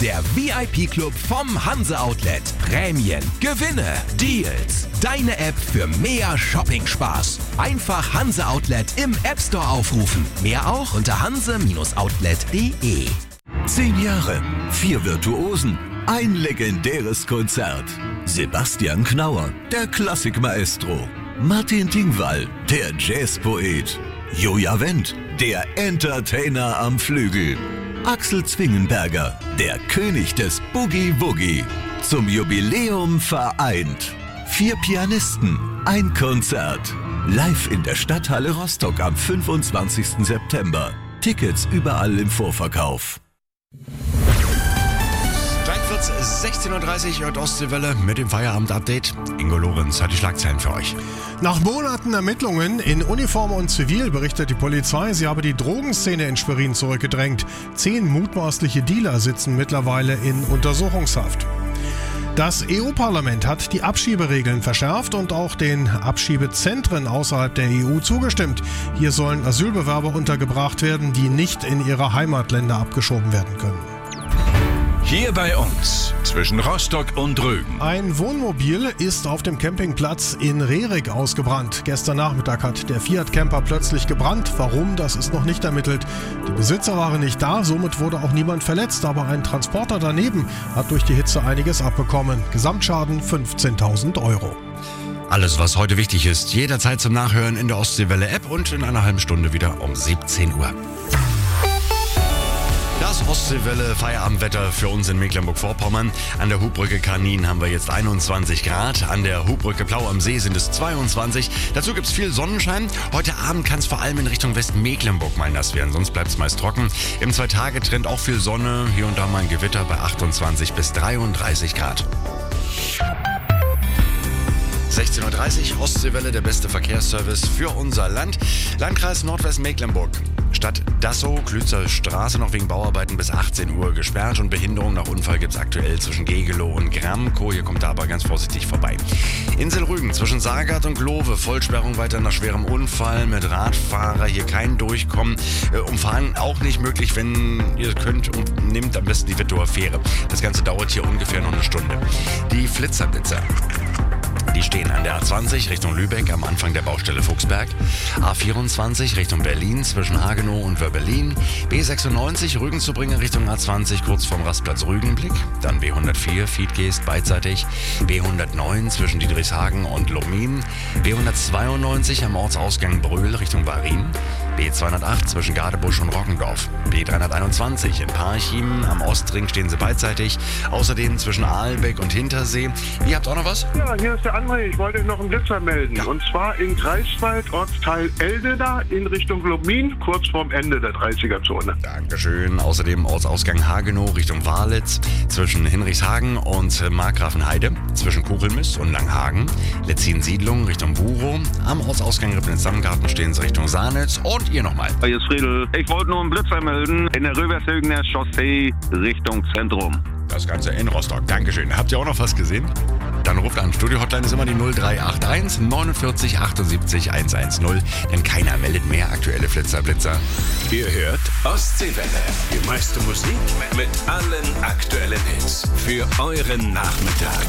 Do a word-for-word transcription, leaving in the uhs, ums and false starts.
Der V I P-Club vom Hanse Outlet. Prämien, Gewinne, Deals. Deine App für mehr Shopping-Spaß. Einfach Hanse Outlet im App Store aufrufen. Mehr auch unter hanse Outlet punkt de. Zehn Jahre, vier Virtuosen, ein legendäres Konzert. Sebastian Knauer, der Klassikmaestro. Martin Dingwall, der Jazzpoet. Joja Wendt, der Entertainer am Flügel. Axel Zwingenberger, der König des Boogie-Woogie. Zum Jubiläum vereint. Vier Pianisten, ein Konzert. Live in der Stadthalle Rostock am fünfundzwanzigsten September. Tickets überall im Vorverkauf. sechzehn Uhr dreißig hört Ostseewelle mit dem Feierabend-Update. Ingo Lorenz hat die Schlagzeilen für euch. Nach Monaten Ermittlungen in Uniform und Zivil berichtet die Polizei, sie habe die Drogenszene in Schwerin zurückgedrängt. Zehn mutmaßliche Dealer sitzen mittlerweile in Untersuchungshaft. Das E U-Parlament hat die Abschieberegeln verschärft und auch den Abschiebezentren außerhalb der E U zugestimmt. Hier sollen Asylbewerber untergebracht werden, die nicht in ihre Heimatländer abgeschoben werden können. Hier bei uns, zwischen Rostock und Rügen. Ein Wohnmobil ist auf dem Campingplatz in Rerik ausgebrannt. Gestern Nachmittag hat der Fiat Camper plötzlich gebrannt. Warum, das ist noch nicht ermittelt. Die Besitzer waren nicht da, somit wurde auch niemand verletzt. Aber ein Transporter daneben hat durch die Hitze einiges abbekommen. Gesamtschaden fünfzehntausend Euro. Alles, was heute wichtig ist, jederzeit zum Nachhören in der Ostseewelle-App und in einer halben Stunde wieder um siebzehn Uhr. Das Ostseewelle Feierabendwetter für uns in Mecklenburg-Vorpommern. An der Hubbrücke Kanin haben wir jetzt einundzwanzig Grad. An der Hubbrücke Plau am See sind es zweiundzwanzig. Dazu gibt es viel Sonnenschein. Heute Abend kann es vor allem in Richtung Westmecklenburg mal nass werden, sonst bleibt es meist trocken. Im Zwei-Tage-Trend auch viel Sonne. Hier und da mal ein Gewitter bei achtundzwanzig bis dreiunddreißig Grad. sechzehn Uhr dreißig, Ostseewelle, der beste Verkehrsservice für unser Land. Landkreis Nordwestmecklenburg. Stadt Dassow, Klützer Straße noch wegen Bauarbeiten bis achtzehn Uhr gesperrt und Behinderung nach Unfall gibt es aktuell zwischen Gegelow und Gramkow. Hier kommt da aber ganz vorsichtig vorbei. Insel Rügen zwischen Saargard und Glove. Vollsperrung weiter nach schwerem Unfall mit Radfahrer. Hier kein Durchkommen. Äh, umfahren auch nicht möglich, wenn ihr könnt und nehmt am besten die Wittower Fähre. Das Ganze dauert hier ungefähr noch eine Stunde. Die Flitzerblitzer. Die stehen an der A zwanzig Richtung Lübeck am Anfang der Baustelle Fuchsberg, A vierundzwanzig Richtung Berlin zwischen Hagenow und Wörbelin, B sechsundneunzig Rügen zu bringen Richtung A zwanzig kurz vorm Rastplatz Rügenblick, dann B hundertvier Fiedgeest beidseitig, B hundertneun zwischen Diedrichshagen und Lommin, B hundertzweiundneunzig am Ortsausgang Bröl Richtung Warin, B zweihundertacht zwischen Gadebusch und Rockendorf, B dreihunderteinundzwanzig in Parchim am Ostring stehen sie beidseitig, außerdem zwischen Aalbeck und Hintersee. Ihr habt auch noch was? Ja, hier ist der André. Ich wollte noch einen Blitzer melden. Ja. Und zwar in Greifswald, Ortsteil Eldena in Richtung Lommin, kurz vorm Ende der dreißiger-Zone. Dankeschön. Außerdem Ortsausgang Hagenow Richtung Walitz, zwischen Hinrichshagen und Markgrafenheide, zwischen Kuchelmiss und Langhagen, Letzin-Siedlung Richtung Burow, am Ortsausgang Ribnitz-Samgarten stehen sie Richtung Sahnitz und ihr nochmal. Hier ist Friedel. Ich wollte nur einen Blitzer melden in der Rövershögener Chaussee Richtung Zentrum. Das Ganze in Rostock. Dankeschön. Habt ihr auch noch was gesehen? Dann ruft an. Studio-Hotline ist immer die null drei acht eins neunundvierzig achtundsiebzig hundertzehn. Denn keiner meldet mehr aktuelle Flitzer-Blitzer. Ihr hört Ostseewelle. Die meiste Musik mit allen aktuellen Hits. Für euren Nachmittag.